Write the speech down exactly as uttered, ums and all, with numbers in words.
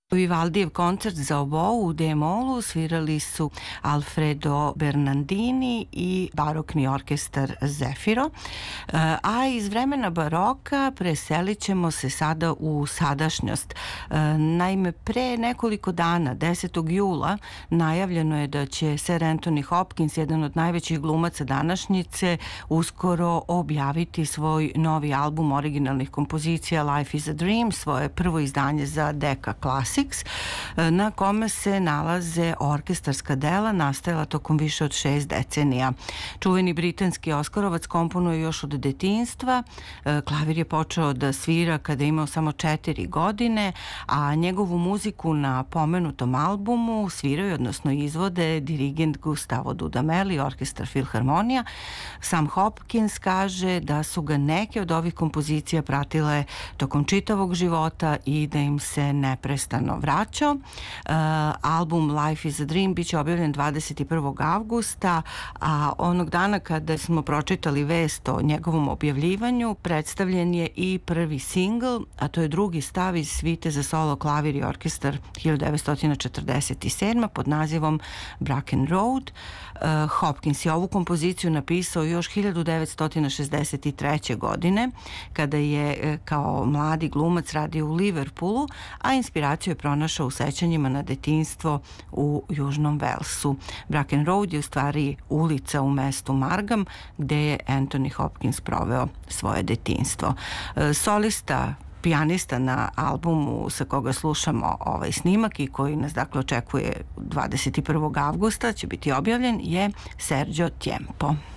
Vivaldijev koncert za obou u D-molu svirali su Alfredo Bernardini i barokni orkestar Zefiro, a iz vremena baroka preselit ćemo se sada u sadašnjost. Naime, pre nekoliko dana, desetog jula, najavljeno je da će Sir Anthony Hopkins, jedan od najvećih glumaca današnjice, uskoro objaviti svoj novi album originalnih kompozicija Life is a Dream, svoje prvo izdanje za Decca Classics, na kome se nalaze orkestarska dela nastajala tokom više od šest decenija. Čuveni britanski oskarovac komponuje još od detinjstva, klavir je počeo da svira kada je imao samo četiri godine, a njegovu muziku na pomenutom albumu sviraju, odnosno izvode dirigent Gustavo Dudamel i orkestar Filharmonija. Sam Hopkins kaže da su ga neke od ovih kompozicija pratile tokom čitavog života i da im se neprestano vraćao. Uh, album Life is a Dream biće objavljen dvadeset prvog avgusta, a onog dana kada smo pročitali vest o njegovom objavljivanju, predstavljen je i prvi singl, a to je drugi stav iz svite za solo, klavir i orkestar hiljadu devetsto četrdeset sedme. pod nazivom Bracken Road. Uh, Hopkins je ovu kompoziciju napisao još hiljadu devetsto šezdeset treće. godine, kada je kao mladi glumac radio u Liverpoolu, a inspiraciju je pronašao u sećanjima na detinjstvo u Južnom Velsu. Bracken Road je u stvari ulica u mestu Margam, gde je Anthony Hopkins proveo svoje detinjstvo. Solista, pijanista na albumu sa koga slušamo ovaj snimak i koji nas dakle očekuje dvadeset prvog avgusta će biti objavljen je Sergio Tiempo.